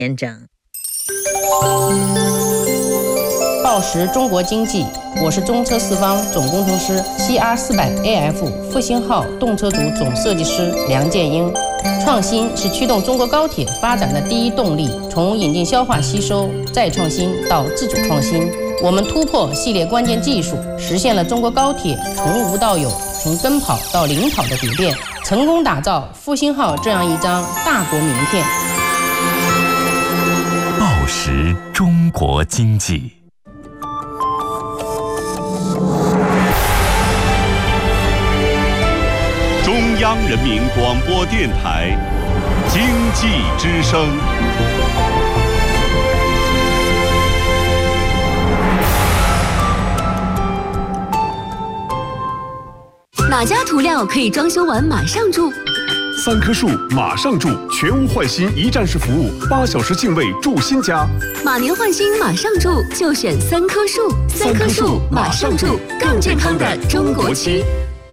验证。 报时中国经济，我是中车四方总工程师 CR400AF 复兴号动车组总设计师梁建英。创新是驱动中国高铁发展的第一动力，从引进消化吸收、再创新到自主创新，我们突破系列关键技术，实现了中国高铁从无到有、从跟跑到领跑的蝶变，成功打造复兴号这样一张大国名片。 报时中国经济。 中央人民广播电台经济之声。 哪家涂料可以装修完马上住 ？3棵树马上住，全屋换新一站式服务，8小时净位住新家。 马年换新马上住，就选3棵树。3棵树马上住，更健康的中国区。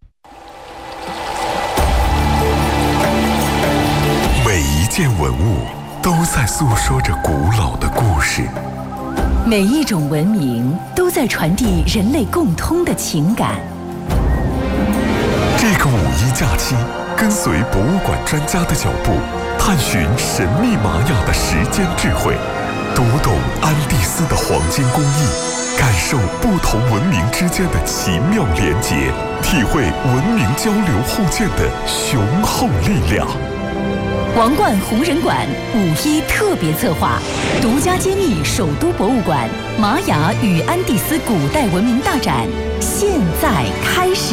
每一件文物都在诉说着古老的故事， 每一种文明都在传递人类共通的情感。 这个5·1假期，跟随博物馆专家的脚步，探寻神秘玛雅的时间智慧，读懂安第斯的黄金工艺，感受不同文明之间的奇妙连结，体会文明交流互鉴的雄厚力量。 王冠红人馆5·1特别策划，独家揭秘首都博物馆玛雅与安第斯古代文明大展，现在开始。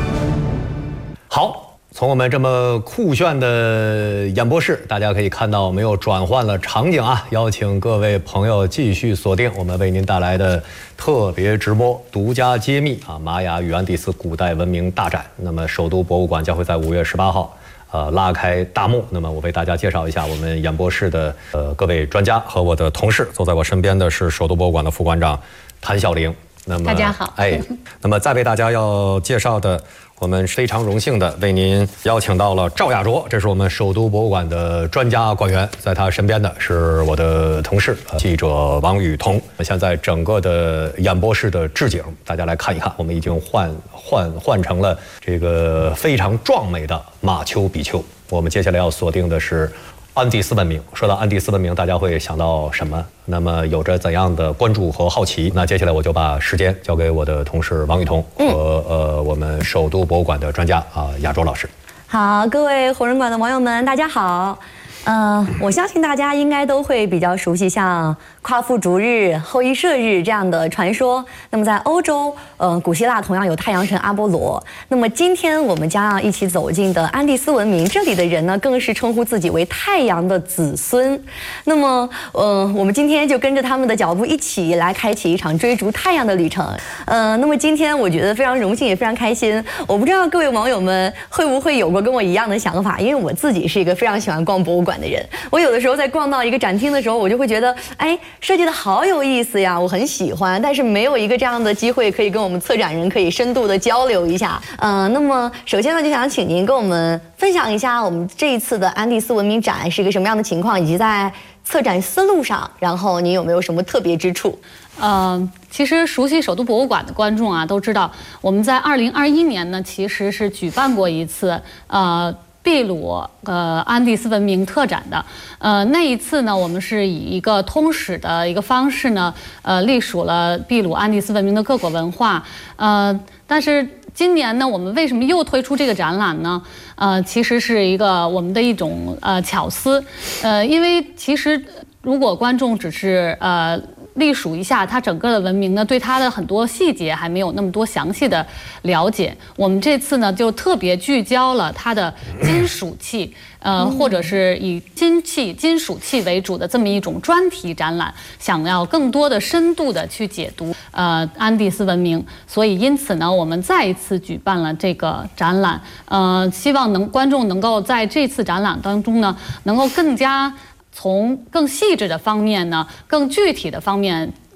好，从我们这么酷炫的演播室，大家可以看到我们又转换了场景啊！邀请各位朋友继续锁定我们为您带来的特别直播，独家揭秘啊玛雅与安第斯古代文明大展。那么首都博物馆将会在5月18号。拉开大幕。那么我为大家介绍一下我们演播室的各位专家和我的同事。坐在我身边的是首都博物馆的副馆长谭晓玲。那么大家好。 那么再为大家要介绍的，我们非常荣幸的为您邀请到了赵亚卓，这是我们首都博物馆的专家馆员，在他身边的是我的同事记者王雨桐。现在整个的演播室的置景，大家来看一看，我们已经换成了这个非常壮美的马丘比丘。我们接下来要锁定的是安第斯文明。说到安第斯文明，大家会想到什么？那么有着怎样的关注和好奇？那接下来我就把时间交给我的同事王雨桐和我们首都博物馆的专家亚卓老师。 好，各位红人馆的网友们，大家好。我相信大家应该都会比较熟悉像夸父逐日、后羿射日这样的传说。那么在欧洲，古希腊同样有太阳神阿波罗。那么今天我们将要一起走进的安第斯文明，这里的人呢更是称呼自己为太阳的子孙。那么，我们今天就跟着他们的脚步一起来开启一场追逐太阳的旅程。那么今天我觉得非常荣幸，也非常开心。我不知道各位网友们会不会有过跟我一样的想法，因为我自己是一个非常喜欢逛博物馆的人。我有的时候在逛到一个展厅的时候，我就会觉得，设计的好有意思呀，我很喜欢，但是没有一个这样的机会可以跟我们策展人可以深度的交流一下。那么首先呢，就想请您跟我们分享一下我们这一次的安第斯文明展是一个什么样的情况，以及在策展思路上，然后您有没有什么特别之处？ 其实熟悉首都博物馆的观众啊都知道，我们在2021年呢其实是举办过一次秘鲁安第斯文明特展的，那一次呢，我们是以一个通史的一个方式呢，隶属了秘鲁安第斯文明的各国文化，但是今年呢，我们为什么又推出这个展览呢？其实是一个我们的一种巧思，因为其实如果观众只是隶属一下它整个的文明呢，对它的很多细节还没有那么多详细的了解。我们这次呢就特别聚焦了它的金属器，或者是以金属器为主的这么一种专题展览，想要更多的深度的去解读安第斯文明。所以因此呢，我们再一次举办了这个展览，希望观众能够在这次展览当中呢，能够更加从更细致的方面呢，更具体的方面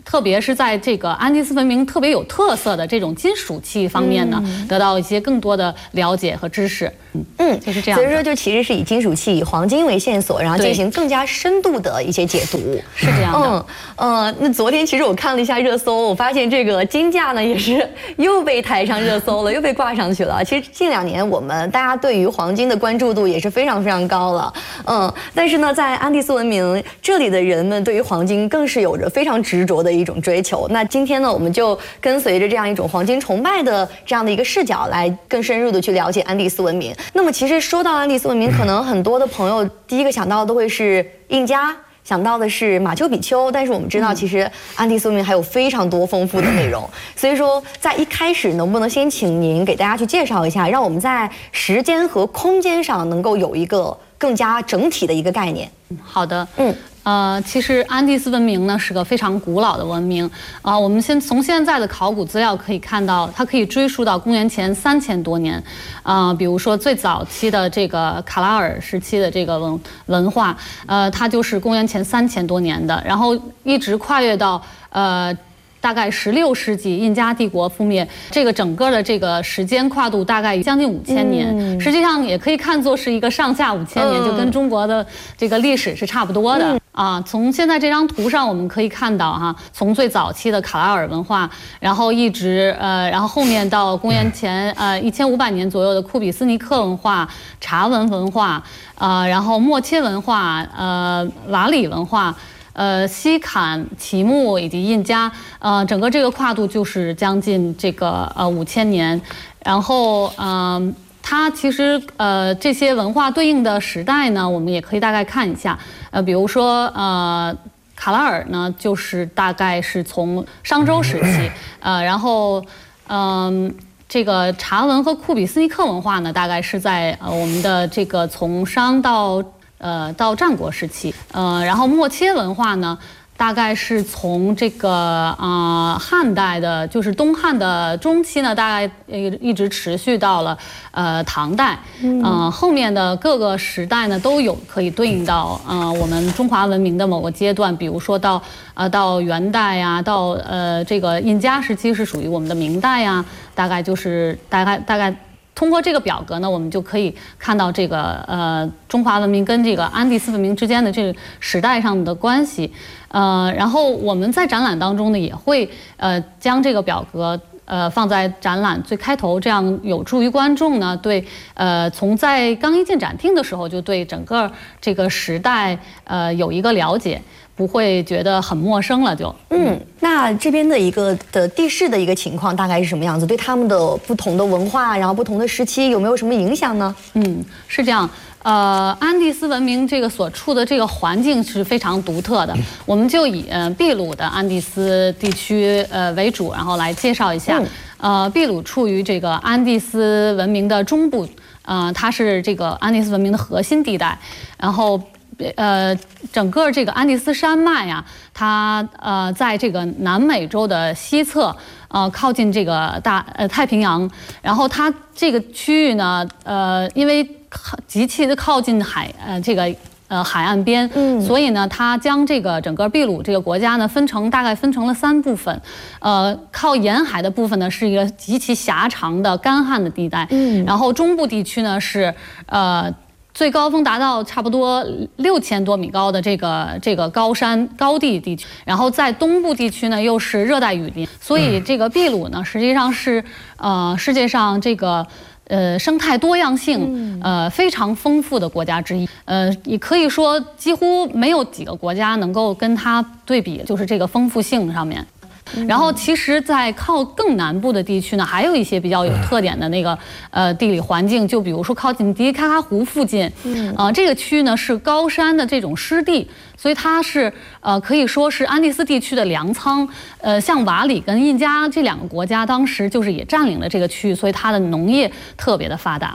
特别是在这个安第斯文明特别有特色的这种金属器方面呢，得到一些更多的了解和知识。就是这样。 所以说，就其实是以金属器、以黄金为线索，然后进行更加深度的一些解读。 是这样的。 那昨天其实我看了一下热搜，我发现这个金价呢也是又被抬上热搜了，又被挂上去了。其实近2年我们大家对于黄金的关注度也是非常非常高了。但是呢，在安第斯文明这里的人们对于黄金更是有着非常执着的一种追求。那今天呢，我们就跟随着这样一种黄金崇拜的这样的一个视角，来更深入的去了解安第斯文明。那么其实说到安第斯文明，可能很多的朋友第一个想到的都会是印加，想到的是马丘比丘，但是我们知道，其实安第斯文明还有非常多丰富的内容。所以说，在一开始，能不能先请您给大家去介绍一下，让我们在时间和空间上能够有一个更加整体的一个概念？ 好的，其实安第斯文明呢是个非常古老的文明我们从现在的考古资料可以看到，它可以追溯到公元前3000多年比如说最早期的这个卡拉尔时期的这个文化它就是公元前3000多年的，然后一直跨越到大概16世纪印加帝国覆灭，这个整个的这个时间跨度大概将近5000年，实际上也可以看作是一个上下5000年，就跟中国的这个历史是差不多的从现在这张图上我们可以看到从最早期的卡拉尔文化，然后一直然后后面到公元前1500年左右的库比斯尼克文化、察文文化然后莫切文化、瓦里文化。西坎、奇木以及印加，整个这个跨度就是将近这个5000年，然后它其实这些文化对应的时代呢，我们也可以大概看一下，比如说卡拉尔呢，就是大概是从商周时期，然后这个察文和库比斯尼克文化呢，大概是在我们的这个从商到战国时期，然后莫切文化呢，大概是从这个汉代的，就是东汉的中期呢，大概一直持续到了唐代，后面的各个时代呢都有可以对应到我们中华文明的某个阶段，比如说到元代呀，到这个印加时期是属于我们的明代呀，大概就是大概。通过这个表格呢，我们就可以看到这个中华文明跟这个安第斯文明之间的这个时代上的关系，然后我们在展览当中呢也会将这个表格放在展览最开头，这样有助于观众呢对从在刚一进展厅的时候就对整个这个时代有一个了解。不会觉得很陌生了就。 那这边的一个地势的一个情况大概是什么样子？对他们的不同的文化，然后不同的时期有没有什么影响呢？ 是这样。安第斯文明这个所处的这个环境是非常独特的。我们就以秘鲁的安第斯地区为主，然后来介绍一下。秘鲁处于这个安第斯文明的中部，它是这个安第斯文明的核心地带，然后。整个这个安第斯山脉呀，它在这个南美洲的西侧，靠近这个太平洋，然后它这个区域呢，因为极其的靠近海岸边，所以呢，它将这个整个秘鲁这个国家呢大概分成了3部分，靠沿海的部分呢是一个极其狭长的干旱的地带，然后中部地区呢是最高峰达到差不多6000多米高的这个高地地区，然后在东部地区呢又是热带雨林，所以这个秘鲁呢实际上是世界上这个生态多样性非常丰富的国家之一，也可以说几乎没有几个国家能够跟它对比，就是这个丰富性上面。然后其实在靠更南部的地区呢，还有一些比较有特点的那个地理环境，就比如说靠近迪卡卡湖附近，这个区域呢是高山的这种湿地，所以它是可以说是安第斯地区的粮仓。像瓦里跟印加这2个国家当时就是也占领了这个区域，所以它的农业特别的发达。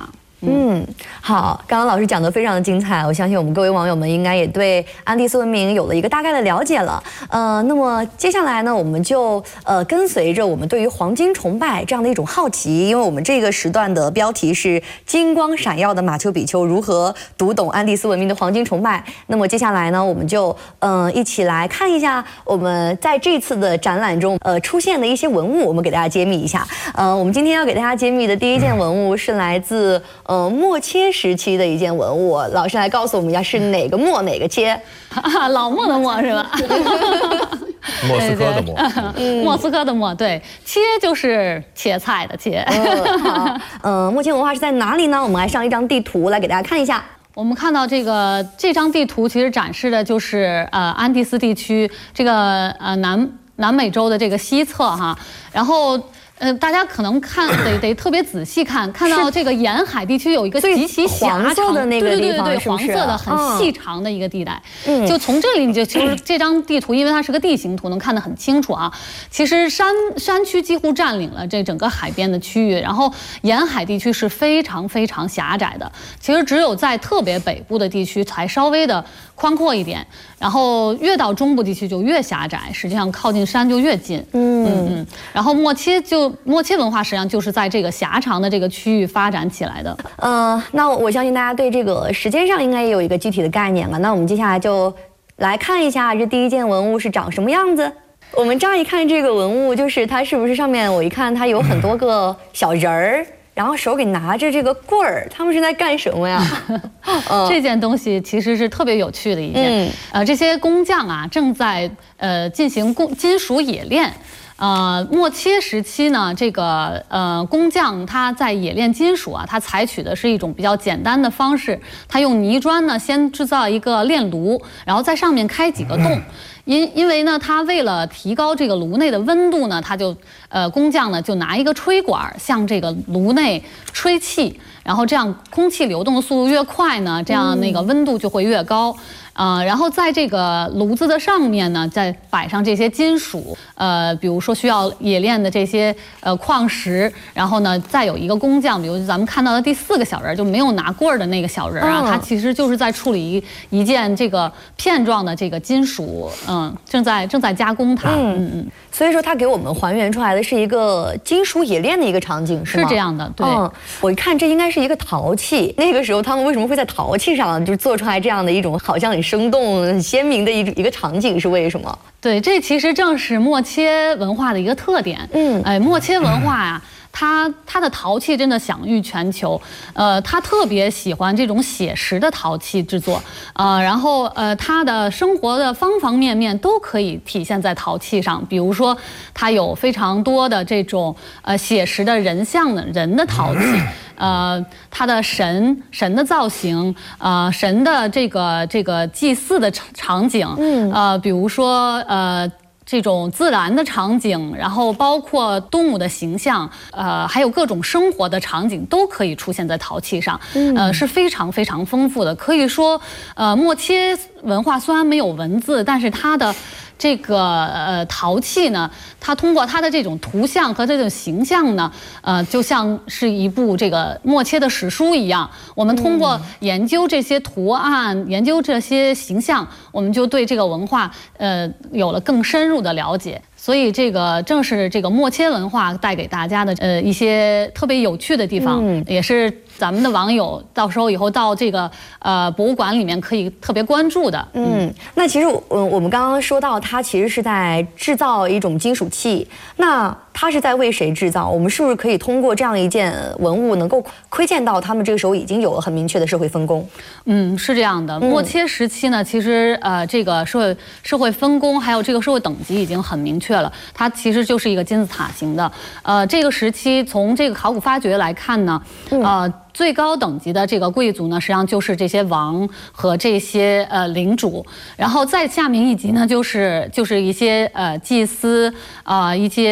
好，刚刚老师讲得非常的精彩，我相信我们各位网友们应该也对安第斯文明有了一个大概的了解了。那么接下来呢，我们就跟随着我们对于黄金崇拜这样的一种好奇，因为我们这个时段的标题是金光闪耀的马丘比丘如何读懂安第斯文明的黄金崇拜。那么接下来呢，我们就一起来看一下我们在这次的展览中出现的一些文物，我们给大家揭秘一下。我们今天要给大家揭秘的第一件文物是来自墨切时期的一件文物，老师来告诉我们一下是哪个墨哪个切？ 老墨的墨是吧？ 莫斯科的墨， 莫斯科的墨，对，切就是切菜的切。 好，墨切文化是在哪里呢？我们来上一张地图来给大家看一下。 我们看到这张地图，其实展示的就是安第斯地区这个南美洲的这个西侧哈，然后。大家可能得特别仔细看到这个沿海地区有一个极其狭长的那个地方， 对，黄色的很细长的一个地带。就从这里其实这张地图，因为它是个地形图，能看得很清楚啊。其实山区几乎占领了这整个海边的区域，然后沿海地区是非常非常狭窄的。其实只有在特别北部的地区才稍微的宽阔一点，然后越到中部地区就越狭窄，实际上靠近山就越近。然后墨切文化实际上就是在这个狭长的这个区域发展起来的。 那我相信大家对这个时间上应该也有一个具体的概念了。那我们接下来就来看一下这第一件文物是长什么样子。我们乍一看这个文物，就是它是不是上面我一看它有很多个小人儿。然后手里拿着这个棍儿，他们是在干什么呀？ 这件东西其实是特别有趣的一件。这些工匠啊正在进行金属冶炼。墨切时期呢，这个工匠他在冶炼金属啊，他采取的是一种比较简单的方式，他用泥砖呢先制造一个炼炉，然后在上面开几个洞。因为呢，他为了提高这个炉内的温度呢，他就工匠呢就拿一个吹管向这个炉内吹气，然后这样空气流动的速度越快呢，这样那个温度就会越高。然后在这个炉子的上面呢，再摆上这些金属，比如说需要冶炼的这些矿石，然后呢，再有一个工匠，比如咱们看到的第4个小人，就没有拿棍儿的那个小人啊，他其实就是在处理一件这个片状的这个金属，正在加工它。 所以说，它给我们还原出来的是一个金属冶炼的一个场景，是吗？ 是这样的，对。 我一看这应该是一个陶器，那个时候他们为什么会在陶器上就做出来这样的一种好像很生动、很鲜明的一个场景，是为什么？ 对，这其实正是墨切文化的一个特点。墨切文化呀。它的陶器真的享誉全球，他特别喜欢这种写实的陶器制作，然后他的生活的方方面面都可以体现在陶器上，比如说他有非常多的这种写实的人像的人的陶器，他的神的造型，神的这个祭祀的场景，比如说这种自然的场景，然后包括动物的形象，还有各种生活的场景都可以出现在陶器上，是非常非常丰富的。可以说，墨切文化虽然没有文字，但是它的这个陶器呢，它通过它的这种图像和这种形象呢，就像是一部这个墨切的史书一样。我们通过研究这些图案，研究这些形象，我们就对这个文化有了更深入的了解。所以这个正是这个墨切文化带给大家的一些特别有趣的地方，也是咱们的网友到时候以后到这个博物馆里面可以特别关注的。 那其实我们刚刚说到，它其实是在制造一种金属器，那它是在为谁制造？我们是不是可以通过这样一件文物，能够窥见到他们这个时候已经有了很明确的社会分工？ 是这样的。墨切时期呢，其实这个社会分工还有这个社会等级已经很明确了，它其实就是一个金字塔型的。这个时期从这个考古发掘来看呢，最高等级的这个贵族呢，实际上就是这些王和这些领主，然后再下面一级呢，就是一些祭司一些高等级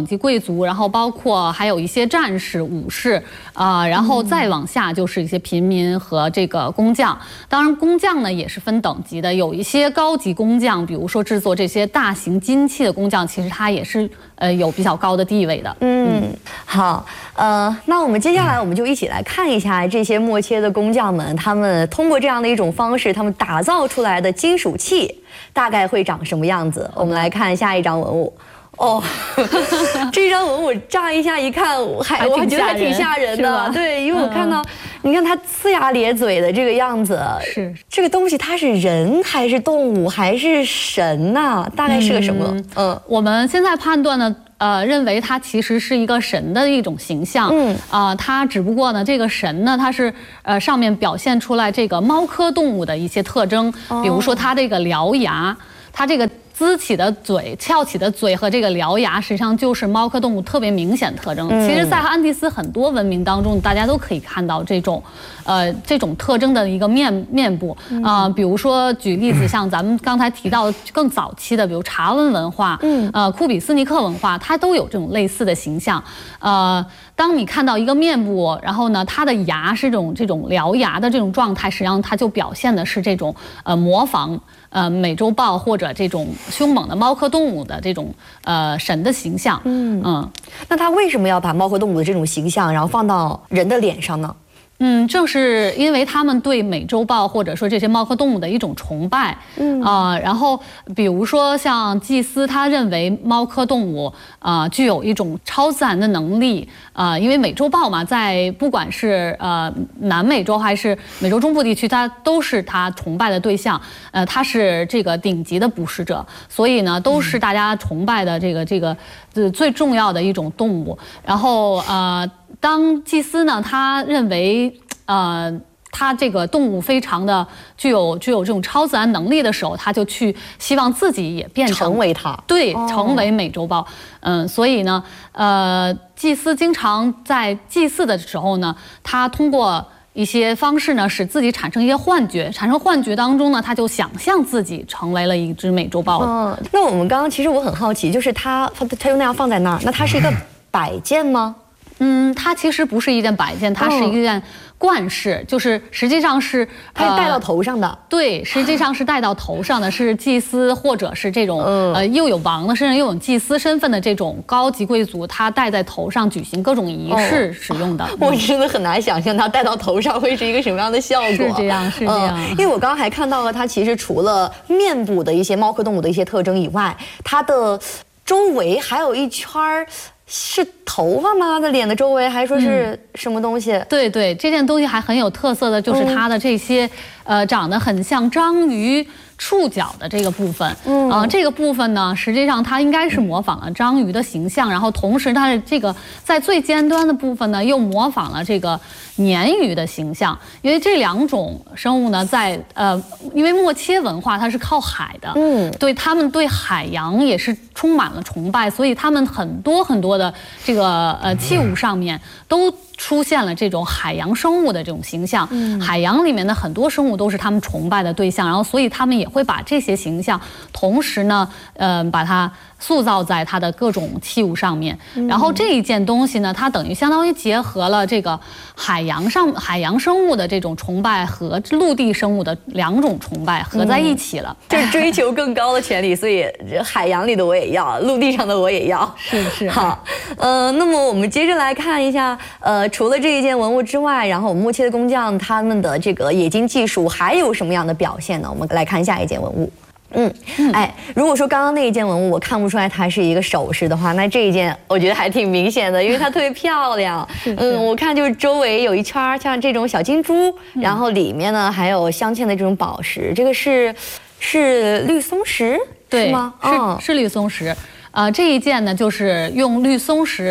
级贵族，然后包括还有一些战士、武士然后再往下就是一些平民和这个工匠。当然，工匠呢也是分等级的，有一些高级工匠，比如说制作这些大型金器的工匠，其实他也是有比较高的地位的。 好，那我们接下来我们就一起来看一下这些墨切的工匠们，他们通过这样的一种方式，他们打造出来的金属器大概会长什么样子？我们来看下一张文物。这张文物乍一下一看，我还觉得还挺吓人的。对，因为我看到，你看它呲牙咧嘴的这个样子， 是这个东西它是人还是动物还是神呐？大概是个什么？ 我们现在判断呢，认为它其实是一个神的一种形象。它只不过呢，这个神呢，它是上面表现出来这个猫科动物的一些特征，比如说它这个獠牙，它这个呲起的嘴、翘起的嘴和这个獠牙，实际上就是猫科动物特别明显特征。其实，在安第斯很多文明当中，大家都可以看到这种特征的一个面部比如说举例子，像咱们刚才提到更早期的，比如查温文化，库比斯尼克文化，它都有这种类似的形象。当你看到一个面部，然后呢，它的牙是这种獠牙的这种状态，实际上它就表现的是这种模仿美洲豹或者这种凶猛的猫科动物的这种神的形象。 那他为什么要把猫科动物的这种形象，然后放到人的脸上呢？ 正是因为他们对美洲豹或者说这些猫科动物的一种崇拜。然后比如说像祭司，他认为猫科动物具有一种超自然的能力。因为美洲豹嘛，在不管是南美洲还是美洲中部地区，它都是他崇拜的对象。它是这个顶级的捕食者，所以呢，都是大家崇拜的这个最重要的一种动物。然后当祭司呢，他认为他这个动物非常的具有这种超自然能力的时候，他就去希望自己也变成为它， 对，成为美洲豹。所以呢，祭司经常在祭祀的时候呢，他通过一些方式呢，使自己产生一些幻觉，产生幻觉当中呢，他就想象自己成为了一只美洲豹。 那我们刚刚其实我很好奇，就是他就那样放在那儿，那它是一个摆件吗？ 它其实不是一件摆件，它是一件冠饰，就是实际上是它是戴到头上的。 对，实际上是戴到头上的，是祭司或者是这种又有王的身份又有祭司身份的这种高级贵族，他戴在头上举行各种仪式使用的。 我真的很难想象它戴到头上会是一个什么样的效果。 是这样。 因为我刚刚还看到了，它其实除了面部的一些猫科动物的一些特征以外，它的周围还有一圈儿。是头发吗？在脸的周围，还说是什么东西？ 对，这件东西还很有特色的，就是它的这些长得很像章鱼触角的这个部分。这个部分呢，实际上它应该是模仿了章鱼的形象，然后同时它的这个在最尖端的部分呢，又模仿了这个鲶鱼的形象。因为这两种生物呢，在因为墨切文化它是靠海的，对他们对海洋也是充满了崇拜，所以他们很多的这个器物上面都出现了这种海洋生物的这种形象。海洋里面的很多生物都是他们崇拜的对象，然后所以他们也会把这些形象，同时呢，把它塑造在它的各种器物上面。然后这一件东西呢，它等于相当于结合了这个海洋生物的这种崇拜和陆地生物的两种崇拜合在一起了。 这是追求更高的权利，所以海洋里的我也要，陆地上的我也要。 是。 好，那么我们接着来看一下，除了这一件文物之外，然后我们墨切的工匠他们的这个冶金技术还有什么样的表现呢？我们来看下一件文物。如果说刚刚那一件文物我看不出来它是一个首饰的话，那这一件我觉得还挺明显的，因为它特别漂亮。我看就是周围有一圈像这种小金珠，然后里面呢还有镶嵌的这种宝石，这个是绿松石， 对是吗？ 是绿松石。这一件呢，就是用绿松石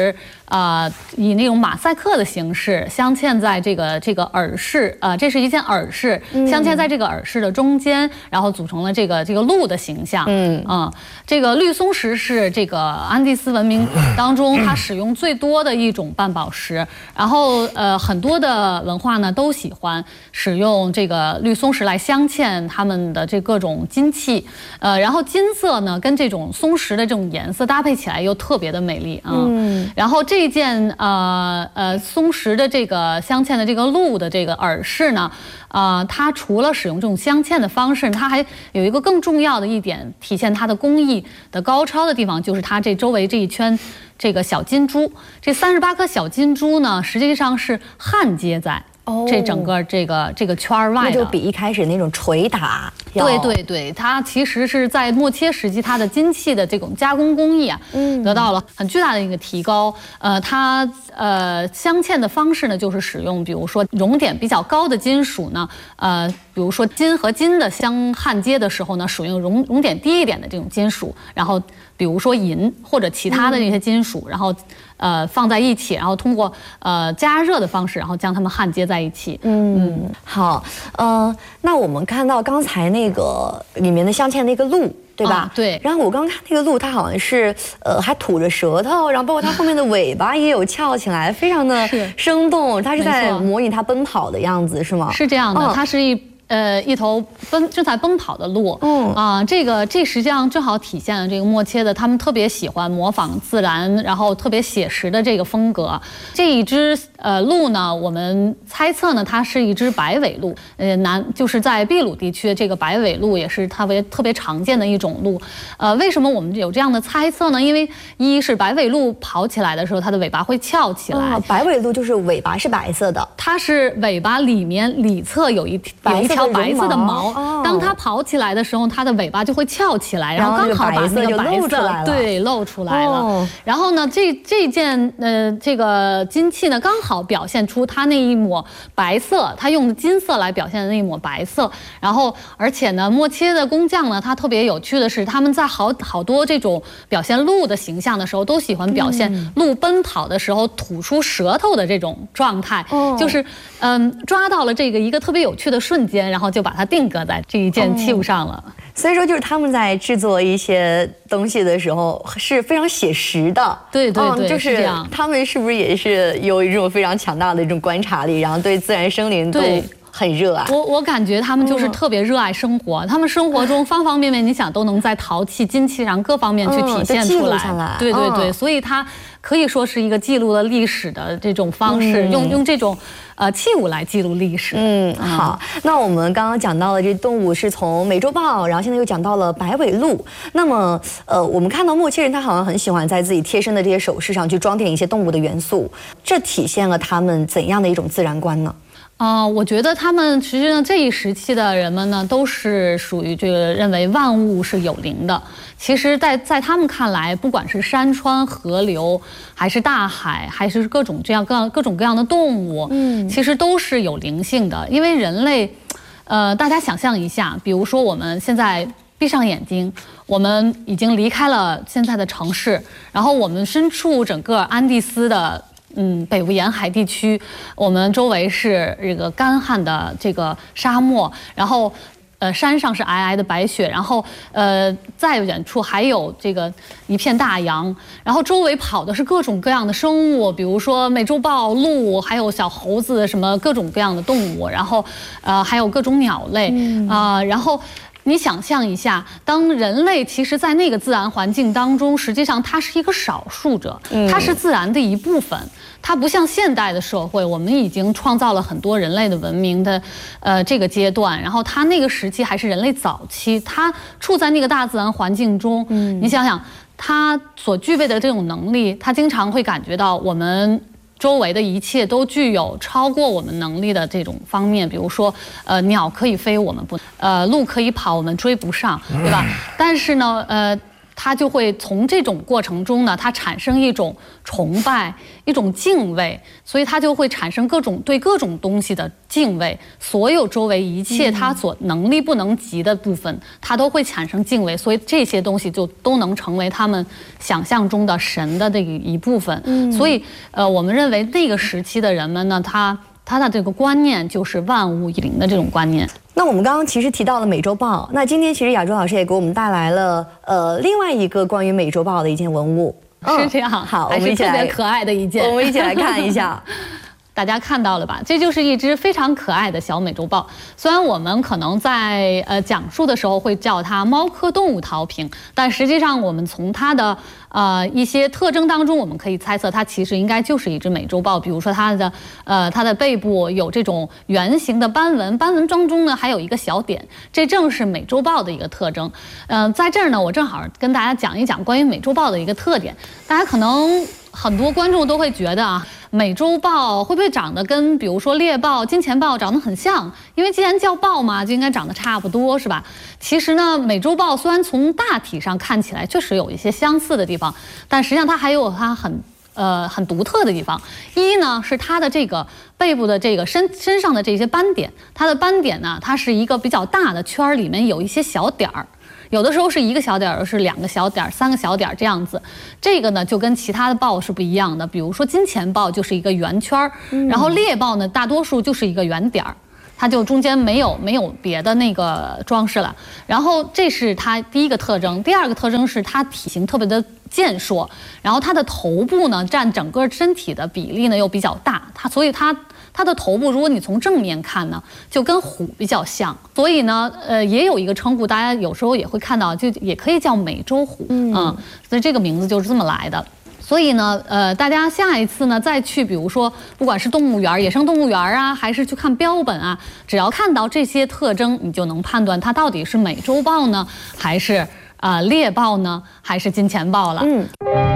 以那种马赛克的形式镶嵌在这个耳饰，这是一件耳饰，镶嵌在这个耳饰的中间，然后组成了这个鹿的形象。这个绿松石是这个安第斯文明当中它使用最多的一种半宝石，然后很多的文化呢都喜欢使用这个绿松石来镶嵌他们的这各种金器，然后金色呢跟这种松石的这种颜色搭配起来又特别的美丽啊。然后这件松石的这个镶嵌的这个鹿的这个耳饰呢，它除了使用这种镶嵌的方式，它还有一个更重要的一点，体现它的工艺的高超的地方，就是它这周围这一圈这个小金珠。这38颗小金珠呢，实际上是焊接在这整个这个圈外的， 那就比一开始那种捶打对，它其实是在墨切时期，它的金器的这种加工工艺啊，得到了很巨大的一个提高。它镶嵌的方式呢，就是使用比如说熔点比较高的金属呢，比如说金和金的相焊接的时候呢，使用熔点低一点的这种金属，然后比如说银或者其他的这些金属，然后放在一起，然后通过加热的方式，然后将它们焊接在一起。 好，那我们看到刚才那个里面的镶嵌那个鹿，对吧？ 对。 然后我刚看那个鹿，它好像是还吐着舌头，然后包括它后面的尾巴也有翘起来，非常的生动。它是在模拟它奔跑的样子，是吗？ 是这样的，它是一头正在奔跑的鹿。这实际上正好体现了这个墨切的他们特别喜欢模仿自然，然后特别写实的这个风格。这一只鹿呢，我们猜测呢，它是一只白尾鹿。就是在秘鲁地区，这个白尾鹿也是特别常见的一种鹿。为什么我们有这样的猜测呢？因为一是白尾鹿跑起来的时候，它的尾巴会翘起来。 白尾鹿就是尾巴是白色的， 它是尾巴里侧有一条白色的毛，当它跑起来的时候，它的尾巴就会翘起来，然后刚好把那个白色露出来了。然后呢，这件这个金器呢，刚好表现出它那一抹白色，它用金色来表现的那一抹白色。然后而且呢，墨切的工匠呢，他特别有趣的是，他们在好多这种表现鹿的形象的时候，都喜欢表现鹿奔跑的时候吐出舌头的这种状态，就是抓到了这个一个特别有趣的瞬间，然后就把它定格在这一件器物上了。 所以说，就是他们在制作一些东西的时候是非常写实的。 对， 就是这样。 他们是不是也是有一种非常强大的一种观察力，然后对自然生灵都很热爱？ 我感觉他们就是特别热爱生活，他们生活中方方面面，你想都能在陶器、金器上各方面去体现出来。对，所以它可以说是一个记录了历史的这种方式，用这种器物来记录历史。 好，那我们刚刚讲到的这动物是从美洲豹，然后现在又讲到了白尾鹿。那么我们看到墨切人他好像很喜欢在自己贴身的这些首饰上去装点一些动物的元素，这体现了他们怎样的一种自然观呢？ 我觉得他们实际上这一时期的人们呢，都是属于这个认为万物是有灵的。其实在他们看来，不管是山川河流，还是大海，还是各种各样的动物，其实都是有灵性的。因为人类，大家想象一下，比如说我们现在闭上眼睛，我们已经离开了现在的城市，然后我们身处整个安第斯的北部沿海地区，我们周围是这个干旱的这个沙漠，然后山上是皑皑的白雪，然后再远处还有这个一片大洋，然后周围跑的是各种各样的生物，比如说美洲豹、鹿，还有小猴子，什么各种各样的动物，然后还有各种鸟类然后你想象一下，当人类其实在那个自然环境当中，实际上它是一个少数者，它是自然的一部分。它不像现代的社会，我们已经创造了很多人类的文明的这个阶段，然后它那个时期还是人类早期，它处在那个大自然环境中，你想想它所具备的这种能力，它经常会感觉到我们周围的一切都具有超过我们能力的这种方面，比如说鸟可以飞，我们不；鹿可以跑，我们追不上，对吧？但是呢， 它就会从这种过程中呢，它产生一种崇拜、一种敬畏，所以它就会产生对各种东西的敬畏，所有周围一切它所能力不能及的部分，它都会产生敬畏，所以这些东西就都能成为他们想象中的神的这个一部分。所以我们认为那个时期的人们呢，他的这个观念就是万物以灵的这种观念。 那我们刚刚其实提到了美洲豹，那今天其实亚洲老师也给我们带来了另外一个关于美洲豹的一件文物， 是这样。 好，我还是们一起来特别可爱的一件， 我们一起来看一下。 大家看到了吧？这就是一只非常可爱的小美洲豹。虽然我们可能在讲述的时候会叫它猫科动物陶瓶，但实际上我们从它的一些特征当中，我们可以猜测它其实应该就是一只美洲豹。比如说它的背部有这种圆形的斑纹，斑纹当中呢还有一个小点，这正是美洲豹的一个特征。在这儿呢，我正好跟大家讲一讲关于美洲豹的一个特点。大家可能很多观众都会觉得啊，美洲豹会不会长得跟比如说猎豹、金钱豹长得很像？因为既然叫豹嘛，就应该长得差不多，是吧？其实呢，美洲豹虽然从大体上看起来确实有一些相似的地方，但实际上它还有它很独特的地方。一呢是它的这个背部的这个身上的这些斑点，它的斑点呢，它是一个比较大的圈，里面有一些小点儿。有的时候是一个小点儿，是2个小点儿、3个小点儿这样子。这个呢就跟其他的豹是不一样的，比如说金钱豹就是一个圆圈儿，然后猎豹呢大多数就是一个圆点儿，它就中间没有别的那个装饰了。然后这是它第一个特征，第二个特征是它体型特别的健硕，然后它的头部呢占整个身体的比例呢又比较大，所以它的头部，如果你从正面看呢，就跟虎比较像，所以呢，也有一个称呼，大家有时候也会看到，就也可以叫美洲虎，所以这个名字就是这么来的。所以呢，大家下一次呢再去，比如说不管是动物园、野生动物园啊，还是去看标本啊，只要看到这些特征，你就能判断它到底是美洲豹呢，还是猎豹呢，还是金钱豹了。